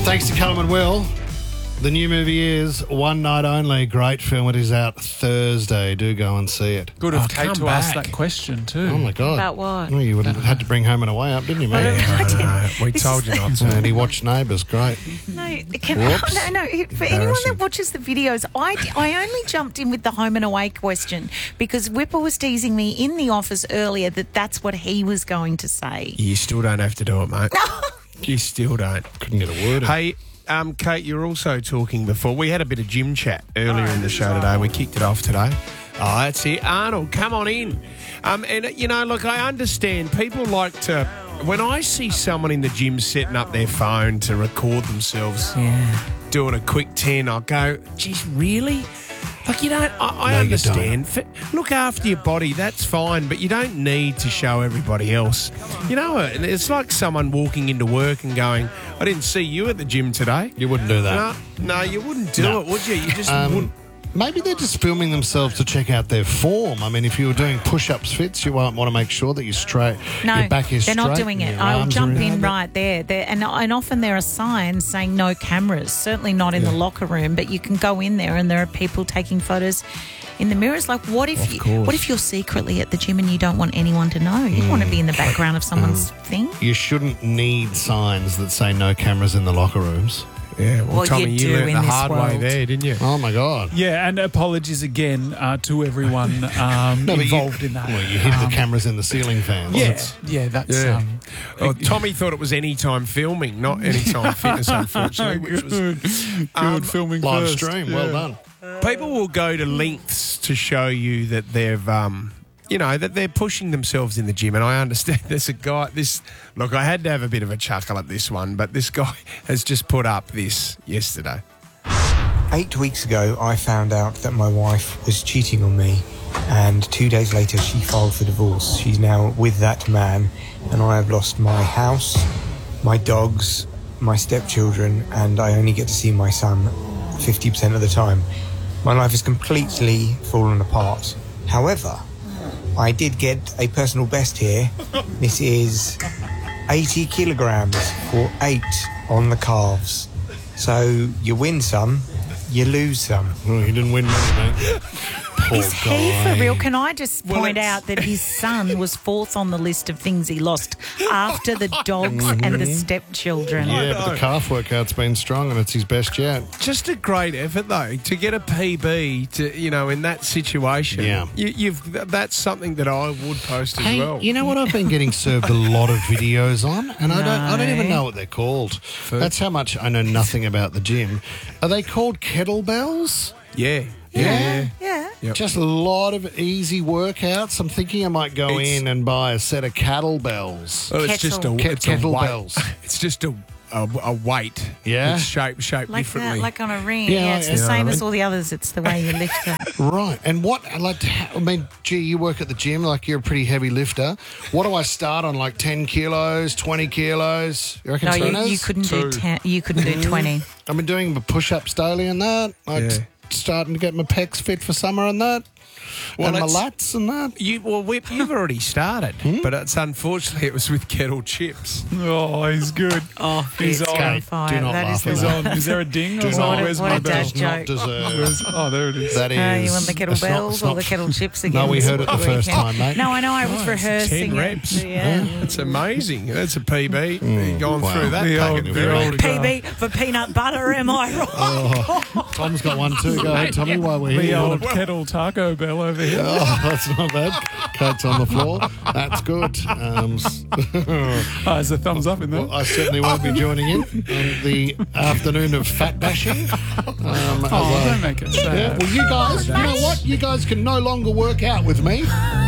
Thanks to Callum and Will. The new movie is One Night Only. Great film. It is out Thursday. Do go and see it. Good of Kate to ask that question too. Oh, my God. About what? Well, you would have had to bring Home and Away up, didn't you, mate? No, we told you not to. And he watched Neighbours. Great. No, Whoops. no. For anyone that watches the videos, I only jumped in with the home and away question because Whipper was teasing me in the office earlier that that's what he was going to say. You still don't have to do it, mate. You still don't. Couldn't get a word in. Hey, Kate, you were also talking before. We had a bit of gym chat earlier in the show today. We kicked it off today. Oh, that's it. Arnold, come on in. And, you know, look, I understand people like to... When I see someone in the gym setting up their phone to record themselves doing a quick 10, I'll go, geez, really? Like, you don't... I No, understand. Look after your body, that's fine, but you don't need to show everybody else. You know, it's like someone walking into work and going, I didn't see you at the gym today. You wouldn't do that. No, you wouldn't do it, would you? You just wouldn't. Maybe they're just filming themselves to check out their form. I mean, if you were doing push-ups fits, you want to make sure that you're straight. No, your back is they're straight. not doing it. I'll jump in right there. And often there are signs saying no cameras, certainly not in the locker room, but you can go in there and there are people taking photos in the mirrors. Like, what if you're secretly at the gym and you don't want anyone to know? You don't want to be in the background of someone's thing. You shouldn't need signs that say no cameras in the locker rooms. Yeah, well, Tommy, you do learned in the this hard way world. there, didn't you? Oh, my God. Yeah, and apologies again to everyone involved in that. Well, you hid the cameras in the ceiling fans. That's... Yeah. Tommy thought it was anytime filming, not anytime fitness, unfortunately. Which was good filming live first. stream. Well done. People will go to lengths to show you that they've, that they're pushing themselves in the gym. And I understand there's a guy, look, I had to have a bit of a chuckle at this one, but this guy has just put up this yesterday. 8 weeks ago, I found out that my wife was cheating on me, and 2 days later, she filed for divorce. She's now with that man, and I have lost my house, my dogs, my stepchildren, and I only get to see my son 50% of the time. My life has completely fallen apart. However, I did get a personal best here. This is 80 kilograms for 8 on the calves. So you win some, you lose some. Oh, you didn't win money, mate. Poor Is he guy. for real? Can I just point out that his son was 4th on the list of things he lost after the dogs and the stepchildren? Yeah, but the calf workout's been strong and it's his best yet. Just a great effort, though, to get a PB to, in that situation. Yeah. That's something that I would post as Hey, well. you know what I've been getting served a lot of videos on? And I don't even know what they're called. That's how much I know nothing about the gym. Are they called kettlebells? Yeah. Yep. Just a lot of easy workouts. I'm thinking I might go in and buy a set of kettlebells. Well, it's just a kettlebells. weight. It's just a weight. Yeah? It's shaped Like differently. that, like on a ring. Yeah, Yeah, it's the you know same what I as mean? all the others. It's the way you lift it. Right. And gee, you work at the gym, like you're a pretty heavy lifter. What do I start on, like 10 kilos, 20 kilos? You reckon No, tenors? you couldn't do 10. You couldn't do 20. I've been doing my push-ups daily and that. Starting to get my pecs fit for summer and that. Well, and my it's- lats and that. Whip, you've already started, but it's unfortunately it was with kettle chips. Oh, he's good. Oh, He's it's on. on fire. Do not That laugh is at He's that. on. Is there a ding? Do or not- where's what my a bell? dad Does not joke. deserve. Oh, there it is. That is. You want the kettlebells it's or not- the kettle chips again? No, we heard it the This first weekend. time, mate. No, I know. I was rehearsing 10 reps. it. Yeah. That's amazing. That's a PB. You've gone wow. through that. The packet old- of the very- old- PB for peanut butter, am I right? Tom's got one too. Go ahead, Tommy, while we're The here. old kettle Taco Bell over here. Oh, that's not bad. Kate's on the floor. That's good. There's a thumbs up in there. Well, I certainly won't be joining in on the afternoon of fat bashing. Don't make it sad. Well, you know what? You guys can no longer work out with me.